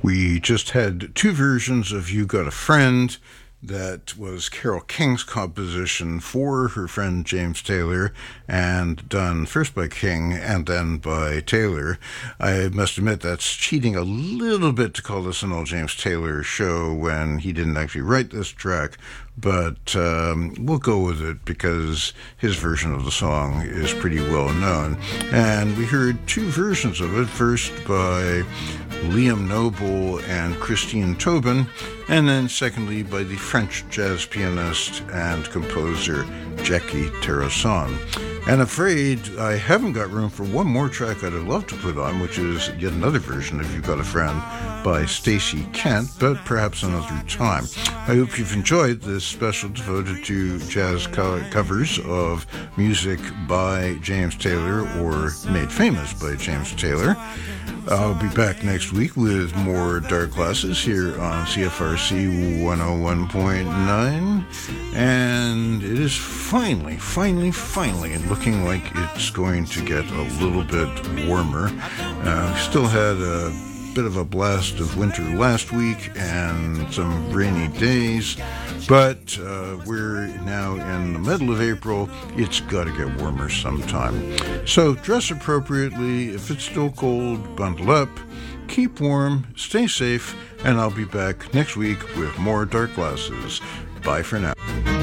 We just had two versions of You Got a Friend. That was Carole King's composition for her friend James Taylor, and done first by King and then by Taylor. I must admit that's cheating a little bit to call this an all James Taylor show when he didn't actually write this track, but we'll go with it because his version of the song is pretty well known. And we heard two versions of it, first by Liam Noble and Christine Tobin, and then secondly by the French jazz pianist and composer Jackie Terrasson. And afraid I haven't got room for one more track I'd love to put on, which is yet another version of You Got a Friend by Stacey Kent, but perhaps another time. I hope you've enjoyed this special devoted to jazz covers of music by James Taylor or made famous by James Taylor. I'll be back next week with more Dark Classes here on CFRC 101.9, and it is finally looking like it's going to get a little bit warmer. We still had a bit of a blast of winter last week and some rainy days, but we're now in the middle of April. It's got to get warmer sometime. So dress appropriately. If it's still cold, bundle up, keep warm, stay safe, and I'll be back next week with more Dark Glasses. Bye for now.